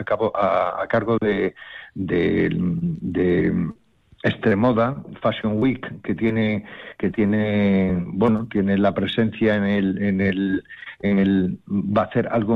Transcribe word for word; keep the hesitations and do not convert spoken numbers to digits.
cabo, a, a cargo de, de, de Extremoda Fashion Week, que tiene que tiene bueno tiene la presencia en el en el en el va a hacer algo